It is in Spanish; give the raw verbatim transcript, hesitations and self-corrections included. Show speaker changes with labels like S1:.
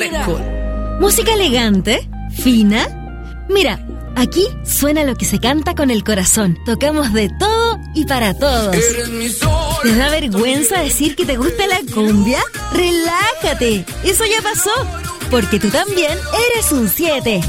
S1: Red Bull.
S2: ¿Música elegante? ¿Fina? Mira, aquí suena lo que se canta con el corazón. Tocamos de todo y para todos. ¿Te da vergüenza decir que te gusta la cumbia? ¡Relájate! Eso ya pasó, porque tú también eres un siete.